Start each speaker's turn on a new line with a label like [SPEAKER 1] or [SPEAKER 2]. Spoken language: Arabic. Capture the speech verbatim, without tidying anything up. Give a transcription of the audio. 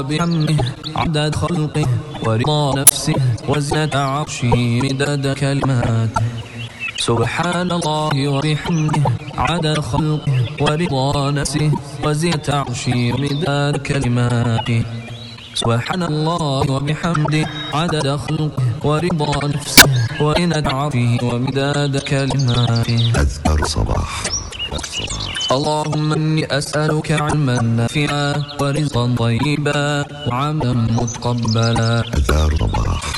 [SPEAKER 1] وبحمده عدد خلقه ورضا نفسه وزنة عرشه مداد كلماته. سبحان الله وبحمده عدد خلقه ورضا نفسه وزنة عرشه مداد كلماته. سبحان الله وبحمده عدد خلقه ورضا نفسه وزنة عرشه ومداد كلماته.
[SPEAKER 2] أذكار صباح.
[SPEAKER 1] اللهم إني أسألك علما نافعا ورزقا طيبا وعملا متقبلا.
[SPEAKER 2] أذكار صباح.